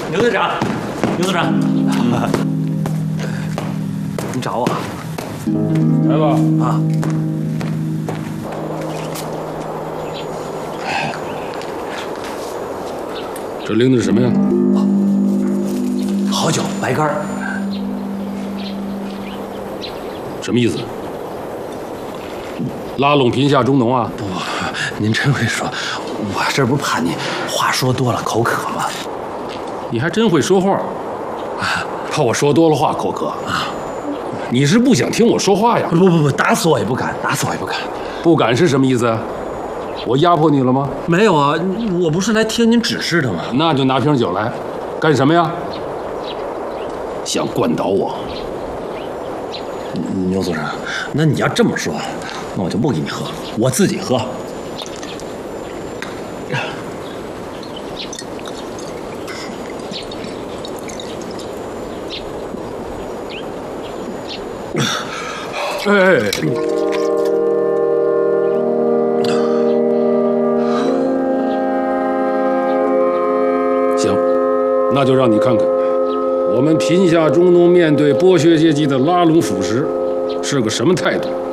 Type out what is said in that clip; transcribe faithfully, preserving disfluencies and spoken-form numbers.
牛队长，牛队长，你找我？ 来吧。 啊。 这拎的是什么呀？ 好酒，白干儿。 什么意思？拉拢贫下中农啊？ 不，您真会说，我这不是怕您话说多了口渴吗？ 你还真会说话啊！怕我说多了话口渴啊？你是不想听我说话呀？ 不不不，打死我也不敢，打死我也不敢。 不敢是什么意思？我压迫你了吗？ 没有啊，我不是来听您指示的吗？ 那就拿瓶酒来，干什么呀？想灌倒我？ 牛组长，那你要这么说，那我就不给你喝，我自己喝。 哎，行，那就让你看看，我们贫下中农面对剥削阶级的拉拢腐蚀，是个什么态度。